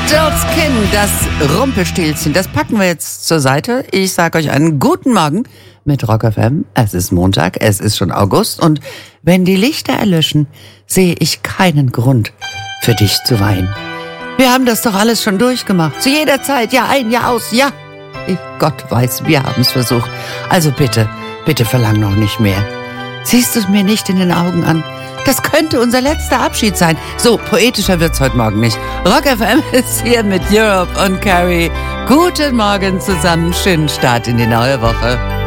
Skin, das Rumpelstilzchen, das packen wir jetzt zur Seite. Ich sage euch einen guten Morgen mit Rock FM. Es ist Montag, es ist schon August und wenn die Lichter erlöschen, sehe ich keinen Grund für dich zu weinen. Wir haben das doch alles schon durchgemacht. Zu jeder Zeit, Jahr ein, Jahr aus, ja. Gott weiß, wir haben es versucht. Also bitte, bitte verlang noch nicht mehr. Siehst du es mir nicht in den Augen an? Das könnte unser letzter Abschied sein. So, poetischer wird's heute Morgen nicht. Rock FM ist hier mit Europe und Carrie. Guten Morgen zusammen, schönen Start in die neue Woche.